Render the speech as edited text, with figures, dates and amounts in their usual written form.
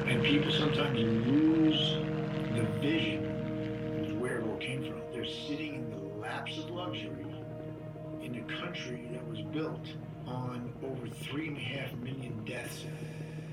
And people sometimes lose the vision of where it all came from. They're sitting in the laps of luxury in a country that was built on over 3.5 million deaths